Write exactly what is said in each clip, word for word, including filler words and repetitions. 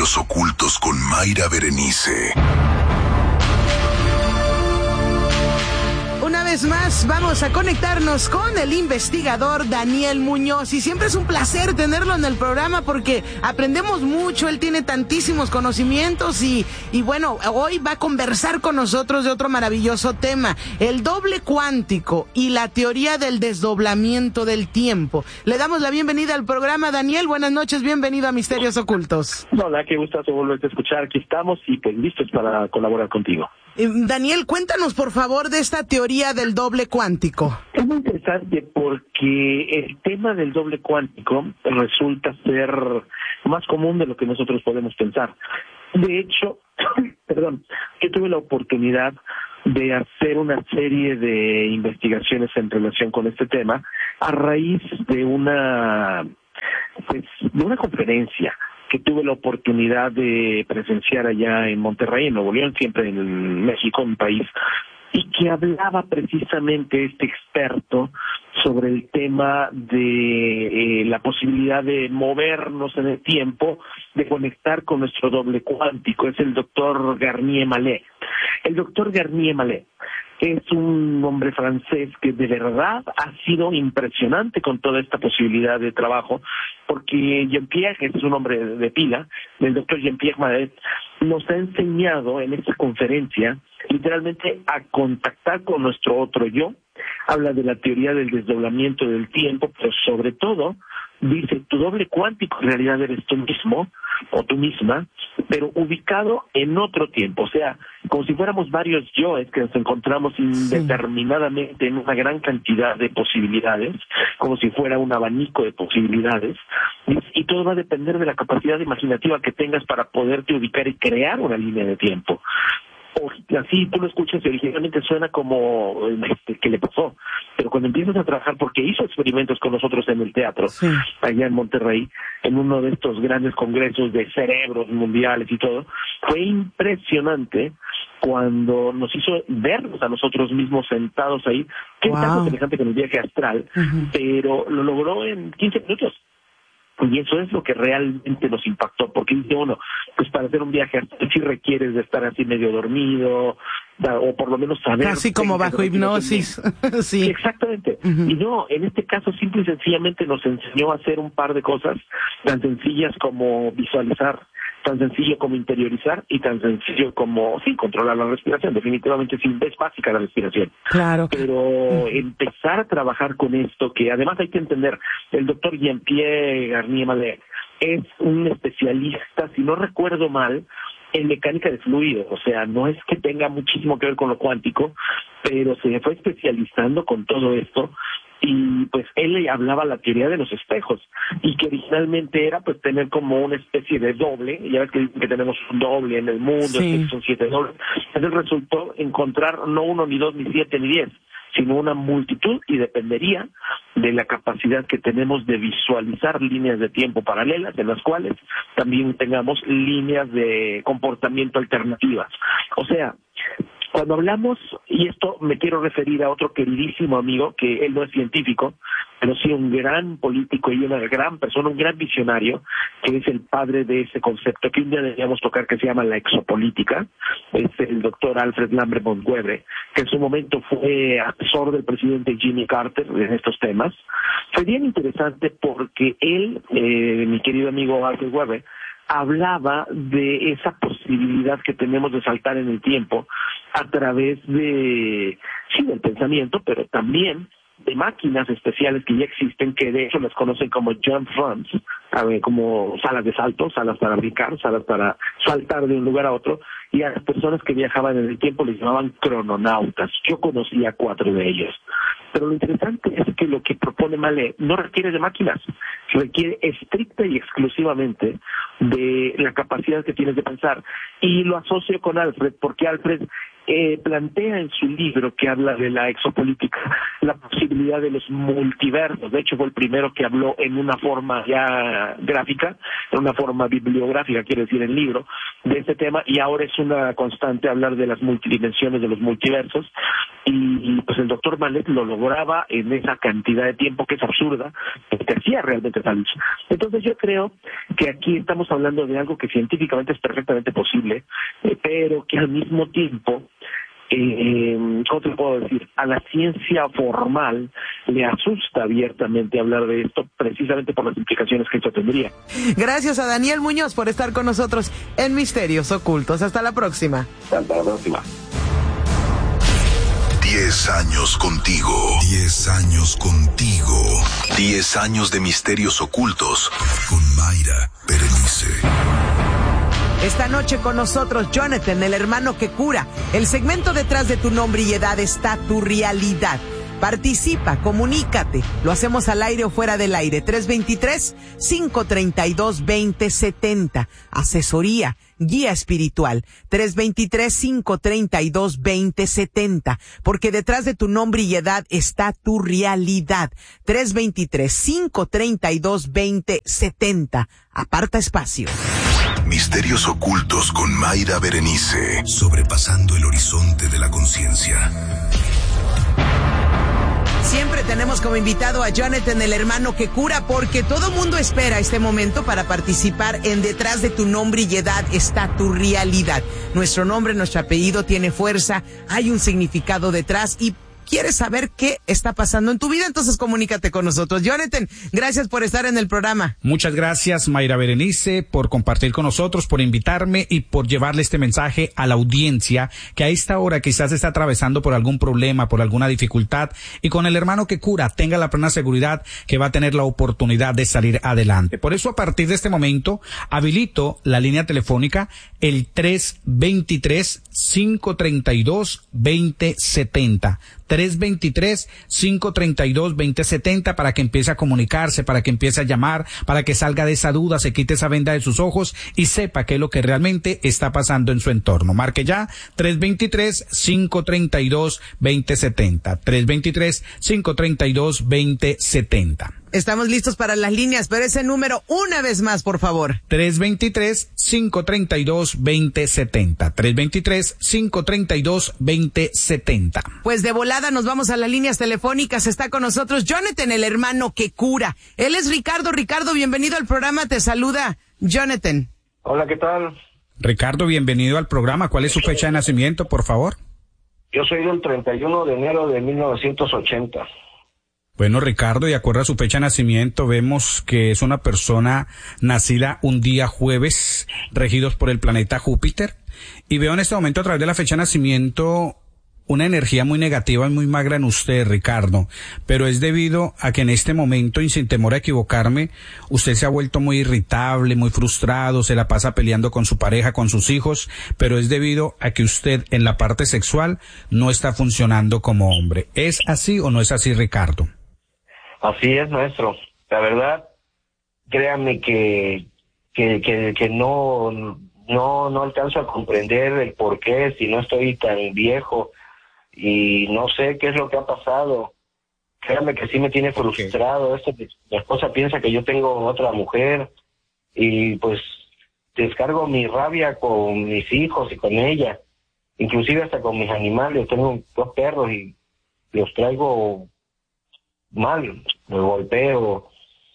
Misterios Ocultos con Mayra Berenice. Una vez más, vamos a conectarnos con el investigador Daniel Muñoz. Y siempre es un placer tenerlo en el programa porque aprendemos mucho. Él tiene tantísimos conocimientos y, y bueno, hoy va a conversar con nosotros de otro maravilloso tema, el doble cuántico y la teoría del desdoblamiento del tiempo. Le damos la bienvenida al programa, Daniel. Buenas noches, bienvenido a Misterios Ocultos. Hola, qué gustazo volverte a escuchar. Aquí estamos y pues listos para colaborar contigo. Eh, Daniel, cuéntanos por favor de esta teoría del doble cuántico. Es muy interesante porque el tema del doble cuántico resulta ser más común de lo que nosotros podemos pensar. De hecho, perdón, yo tuve la oportunidad de hacer una serie de investigaciones en relación con este tema a raíz de una, pues, de una conferencia que tuve la oportunidad de presenciar allá en Monterrey, en Nuevo León, siempre en México, mi país, y que hablaba precisamente este experto sobre el tema de eh, la posibilidad de movernos en el tiempo, de conectar con nuestro doble cuántico. Es el doctor Garnier Mallet. El doctor Garnier Mallet es un hombre francés que de verdad ha sido impresionante con toda esta posibilidad de trabajo, porque Jean-Pierre, que es un hombre de pila, el doctor Jean-Pierre Mallet, nos ha enseñado en esta conferencia literalmente a contactar con nuestro otro yo. Habla de la teoría del desdoblamiento del tiempo, pero sobre todo dice, tu doble cuántico en realidad eres tú mismo o tú misma, pero ubicado en otro tiempo, o sea, como si fuéramos varios yoes que nos encontramos indeterminadamente en una gran cantidad de posibilidades, como si fuera un abanico de posibilidades, y, y todo va a depender de la capacidad imaginativa que tengas para poderte ubicar y crear una línea de tiempo. O así tú lo escuchas y originalmente suena como este, que le pasó, pero cuando empiezas a trabajar, porque hizo experimentos con nosotros en el teatro, sí, allá en Monterrey, en uno de estos grandes congresos de cerebros mundiales y todo, fue impresionante cuando nos hizo vernos a nosotros mismos sentados ahí, que wow, es algo semejante con el viaje astral, uh-huh, pero lo logró en quince minutos. Y eso es lo que realmente nos impactó, porque dice uno, pues para hacer un viaje sí requieres de estar así medio dormido, o por lo menos saber... Casi como bajo hipnosis. Sí. Exactamente. Uh-huh. Y no, en este caso simple y sencillamente nos enseñó a hacer un par de cosas tan sencillas como visualizar, tan sencillo como interiorizar y tan sencillo como, sí, controlar la respiración. Definitivamente sí, es básica la respiración. Claro. Pero uh-huh, empezar a trabajar con esto, que además hay que entender, el doctor Jean-Pierre Garnier Mallet es un especialista, si no recuerdo mal, en mecánica de fluidos, o sea, no es que tenga muchísimo que ver con lo cuántico, pero se fue especializando con todo esto. Y pues él le hablaba la teoría de los espejos, y que originalmente era pues tener como una especie de doble, ya ves que dicen que tenemos un doble en el mundo, sí, que son siete dobles. Entonces resultó encontrar no uno, ni dos, ni siete, ni diez, sino una multitud, y dependería de la capacidad que tenemos de visualizar líneas de tiempo paralelas, en las cuales también tengamos líneas de comportamiento alternativas. O sea, cuando hablamos, y esto me quiero referir a otro queridísimo amigo, que él no es científico, pero sí un gran político y una gran persona, un gran visionario, que es el padre de ese concepto que un día deberíamos tocar, que se llama la exopolítica, es el doctor Alfred Lambert Montgomery, que en su momento fue asesor del presidente Jimmy Carter en estos temas. Fue bien interesante porque él, eh, mi querido amigo Alfred Weber, hablaba de esa posibilidad que tenemos de saltar en el tiempo a través de, sí, del pensamiento, pero también de máquinas especiales que ya existen, que de hecho las conocen como jump runs, como salas de salto, salas para brincar, salas para saltar de un lugar a otro, y a las personas que viajaban en el tiempo les llamaban crononautas. Yo conocía cuatro de ellos. Pero lo interesante es que lo que propone Mallet no requiere de máquinas, requiere estricta y exclusivamente de la capacidad que tienes de pensar. Y lo asocio con Alfred, porque Alfred eh, plantea en su libro, que habla de la exopolítica, la posibilidad de los multiversos. De hecho, fue el primero que habló en una forma ya gráfica, en una forma bibliográfica, quiere decir, el libro, de este tema, y ahora es una constante hablar de las multidimensiones, de los multiversos. y pues el doctor Malet lo lograba en esa cantidad de tiempo que es absurda, que te hacía realmente feliz. Entonces yo creo que aquí estamos hablando de algo que científicamente es perfectamente posible, eh, pero que al mismo tiempo, eh, ¿cómo te puedo decir? A la ciencia formal le asusta abiertamente hablar de esto, precisamente por las implicaciones que esto tendría. Gracias a Daniel Muñoz por estar con nosotros en Misterios Ocultos. Hasta la próxima. Hasta la próxima. Diez años contigo. Diez años contigo. Diez años de misterios ocultos con Mayra Berenice. Esta noche con nosotros Jonathan, el hermano que cura. El segmento detrás de tu nombre y edad está tu realidad. Participa, comunícate. Lo hacemos al aire o fuera del aire. tres dos tres, cinco tres dos, dos cero siete cero. Asesoría, guía espiritual. tres dos tres, cinco tres dos, dos cero siete cero. Porque detrás de tu nombre y edad está tu realidad. tres dos tres, cinco tres dos, dos cero siete cero. Aparta espacio. Misterios ocultos con Mayra Berenice. Sobrepasando el horizonte de la conciencia. Siempre tenemos como invitado a Jonathan, el hermano que cura, porque todo mundo espera este momento para participar en Detrás de tu nombre y edad está tu realidad. Nuestro nombre, nuestro apellido tiene fuerza, hay un significado detrás y quieres saber qué está pasando en tu vida, entonces comunícate con nosotros. Jonathan, gracias por estar en el programa. Muchas gracias, Mayra Berenice, por compartir con nosotros, por invitarme y por llevarle este mensaje a la audiencia que a esta hora quizás está atravesando por algún problema, por alguna dificultad, y con el hermano que cura tenga la plena seguridad que va a tener la oportunidad de salir adelante. Por eso, a partir de este momento, habilito la línea telefónica el tres dos tres, cinco tres dos, dos cero siete cero. tres dos tres, cinco tres dos, dos cero siete cero para que empiece a comunicarse, para que empiece a llamar, para que salga de esa duda, se quite esa venda de sus ojos y sepa qué es lo que realmente está pasando en su entorno. Marque ya tres dos tres, cinco tres dos, dos cero siete cero. tres dos tres, cinco tres dos, dos cero siete cero. Estamos listos para las líneas, pero ese número una vez más, por favor. tres dos tres, cinco tres dos, dos cero siete cero. tres dos tres, cinco tres dos, dos cero siete cero. Pues de volada nos vamos a las líneas telefónicas. Está con nosotros Jonathan, el hermano que cura. Él es Ricardo. Ricardo, bienvenido al programa. Te saluda Jonathan. Hola, ¿qué tal? Ricardo, bienvenido al programa. ¿Cuál es su fecha de nacimiento, por favor? Yo soy del treinta y uno de enero de mil novecientos ochenta. Bueno, Ricardo, de acuerdo a su fecha de nacimiento, vemos que es una persona nacida un día jueves, regidos por el planeta Júpiter. Y veo en este momento, a través de la fecha de nacimiento, una energía muy negativa y muy magra en usted, Ricardo. Pero es debido a que en este momento, y sin temor a equivocarme, usted se ha vuelto muy irritable, muy frustrado, se la pasa peleando con su pareja, con sus hijos, pero es debido a que usted en la parte sexual no está funcionando como hombre. ¿Es así o no es así, Ricardo? Así es, maestro. La verdad, créanme que que que, que no, no no alcanzo a comprender el por qué, si no estoy tan viejo y no sé qué es lo que ha pasado. Créanme que sí me tiene frustrado. Esto, mi esposa piensa que yo tengo otra mujer y pues descargo mi rabia con mis hijos y con ella, inclusive hasta con mis animales. Tengo dos perros y los traigo mal, me golpeo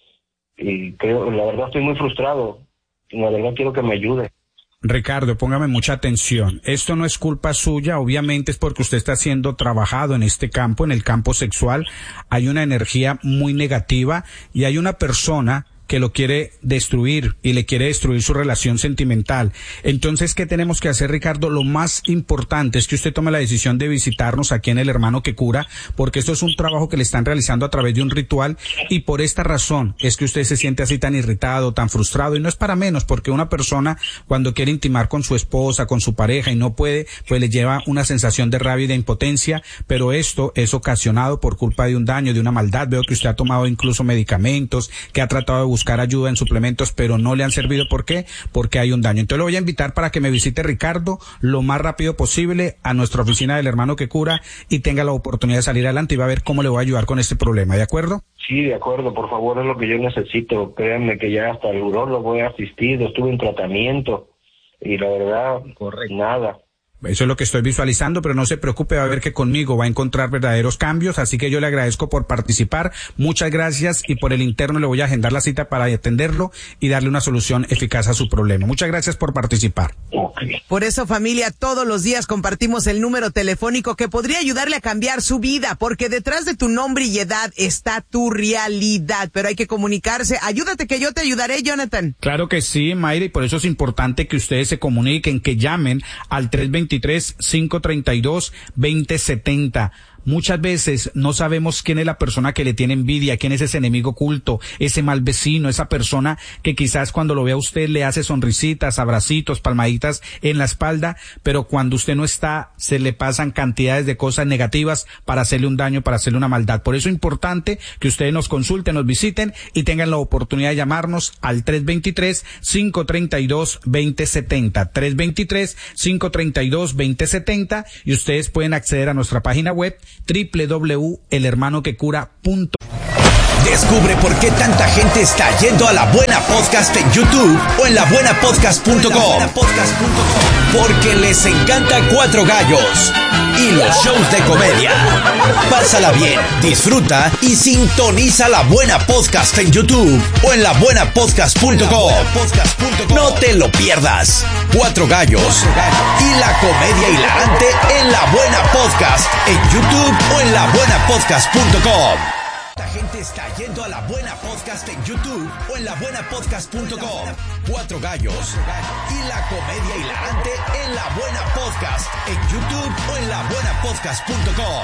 y creo, la verdad estoy muy frustrado, la verdad quiero que me ayude. Ricardo, póngame mucha atención. Esto no es culpa suya, obviamente es porque usted está siendo trabajado en este campo, en el campo sexual. Hay una energía muy negativa y hay una persona que lo quiere destruir y le quiere destruir su relación sentimental. Entonces, ¿qué tenemos que hacer, Ricardo? Lo más importante es que usted tome la decisión de visitarnos aquí en El Hermano que Cura, porque esto es un trabajo que le están realizando a través de un ritual y por esta razón es que usted se siente así tan irritado, tan frustrado, y no es para menos, porque una persona cuando quiere intimar con su esposa, con su pareja y no puede, pues le lleva una sensación de rabia y de impotencia, pero esto es ocasionado por culpa de un daño, de una maldad. Veo que usted ha tomado incluso medicamentos, que ha tratado de buscar buscar ayuda en suplementos, pero no le han servido. ¿Por qué? Porque hay un daño. Entonces lo voy a invitar para que me visite, Ricardo, lo más rápido posible a nuestra oficina del Hermano que Cura y tenga la oportunidad de salir adelante y va a ver cómo le voy a ayudar con este problema. ¿De acuerdo? Sí, de acuerdo, por favor, es lo que yo necesito. Créanme que ya hasta el urólogo he asistido, estuve en tratamiento y la verdad, correcto, nada. Eso es lo que estoy visualizando, pero no se preocupe, va a ver que conmigo va a encontrar verdaderos cambios, así que yo le agradezco por participar, muchas gracias, y por el interno le voy a agendar la cita para atenderlo y darle una solución eficaz a su problema. Muchas gracias por participar. Por eso, familia, todos los días compartimos el número telefónico que podría ayudarle a cambiar su vida, porque detrás de tu nombre y edad está tu realidad, pero hay que comunicarse. Ayúdate que yo te ayudaré, Jonathan. Claro que sí, Mayra, y por eso es importante que ustedes se comuniquen, que llamen al tres veintitrés, cinco treinta y dos, veinte setenta. Muchas veces no sabemos quién es la persona que le tiene envidia, quién es ese enemigo oculto, ese mal vecino, esa persona que quizás cuando lo ve a usted le hace sonrisitas, abracitos, palmaditas en la espalda, pero cuando usted no está se le pasan cantidades de cosas negativas para hacerle un daño, para hacerle una maldad. Por eso es importante que ustedes nos consulten, nos visiten y tengan la oportunidad de llamarnos al tres veintitrés, cinco treinta y dos, veinte setenta, tres veintitrés, cinco treinta y dos, veinte setenta, y ustedes pueden acceder a nuestra página web doble u doble u doble u punto el hermano que cura punto com. Descubre por qué tanta gente está yendo a La Buena Podcast en YouTube o en la buena podcast punto com. Porque les encanta Cuatro Gallos y los shows de comedia. Pásala bien, disfruta y sintoniza La Buena Podcast en YouTube o en la buena podcast punto com. No te lo pierdas. Cuatro Gallos y la comedia hilarante en La Buena Podcast en YouTube o en la buena podcast punto com. La gente está yendo a La Buena Podcast en YouTube o en la buena podcast punto com. Cuatro Gallos y la comedia hilarante en La Buena Podcast en YouTube o en la buena podcast punto com.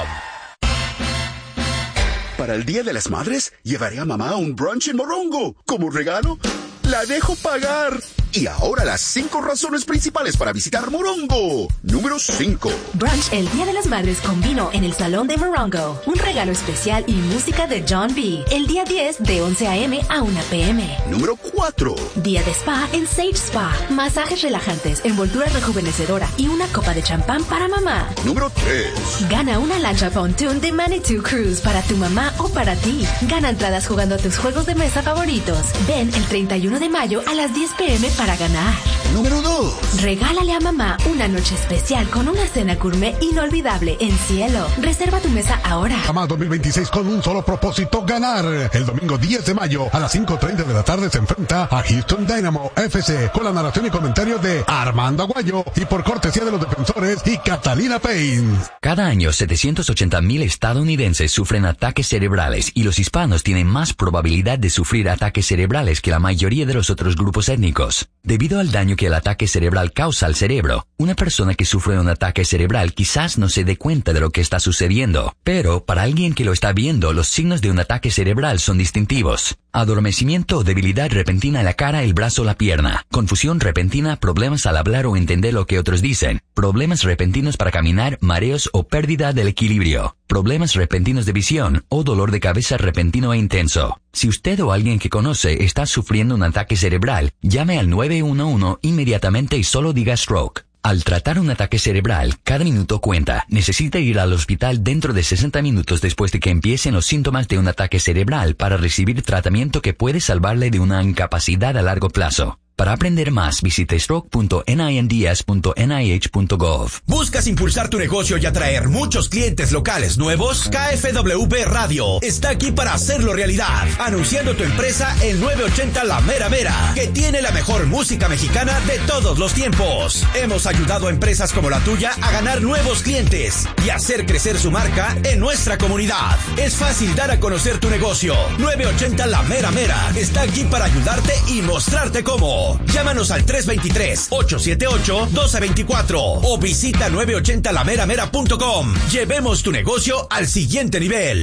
Para el Día de las Madres, llevaré a mamá a un brunch en Morongo. Como regalo, la dejo pagar. Y ahora las cinco razones principales para visitar Morongo. Número cinco. Brunch el Día de las Madres con vino en el Salón de Morongo. Un regalo especial y música de John B. El día diez de once a eme a una pe eme. Número cuatro. Día de spa en Sage Spa. Masajes relajantes, envoltura rejuvenecedora y una copa de champán para mamá. Número tres. Gana una lancha pontoon de Manitou Cruise para tu mamá o para ti. Gana entradas jugando a tus juegos de mesa favoritos. Ven el treinta y uno de mayo a las diez pe eme para ganar. Número dos. Regálale a mamá una noche especial con una cena gourmet inolvidable en Cielo. Reserva tu mesa ahora. Mamá dos mil veintiséis con un solo propósito, ganar. El domingo diez de mayo a las cinco treinta de la tarde se enfrenta a Houston Dynamo F C con la narración y comentarios de Armando Aguayo y por cortesía de los defensores y Catalina Payne. Cada año setecientos ochenta mil estadounidenses sufren ataques cerebrales y los hispanos tienen más probabilidad de sufrir ataques cerebrales que la mayoría de los otros grupos étnicos. Debido al daño que el ataque cerebral causa al cerebro, una persona que sufre un ataque cerebral quizás no se dé cuenta de lo que está sucediendo, pero para alguien que lo está viendo, los signos de un ataque cerebral son distintivos. Adormecimiento o debilidad repentina en la cara, el brazo o la pierna. Confusión repentina, problemas al hablar o entender lo que otros dicen. Problemas repentinos para caminar, mareos o pérdida del equilibrio. Problemas repentinos de visión o dolor de cabeza repentino e intenso. Si usted o alguien que conoce está sufriendo un ataque cerebral, llame al nueve uno uno inmediatamente y solo diga stroke. Al tratar un ataque cerebral, cada minuto cuenta. Necesita ir al hospital dentro de sesenta minutos después de que empiecen los síntomas de un ataque cerebral para recibir tratamiento que puede salvarle de una incapacidad a largo plazo. Para aprender más, visite stroke punto ninds punto n i h punto gov. ¿Buscas impulsar tu negocio y atraer muchos clientes locales nuevos? K F W B Radio está aquí para hacerlo realidad. Anunciando tu empresa en nueve ochenta La Mera Mera, que tiene la mejor música mexicana de todos los tiempos. Hemos ayudado a empresas como la tuya a ganar nuevos clientes y hacer crecer su marca en nuestra comunidad. Es fácil dar a conocer tu negocio. nueve ochenta La Mera Mera está aquí para ayudarte y mostrarte cómo. Llámanos al tres veintitrés, ochocientos setenta y ocho, doce veinticuatro o visita nueve ochenta la mera mera punto com. Llevemos tu negocio al siguiente nivel.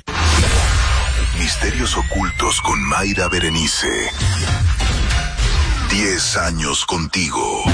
Misterios ocultos con Mayra Berenice. Diez años contigo.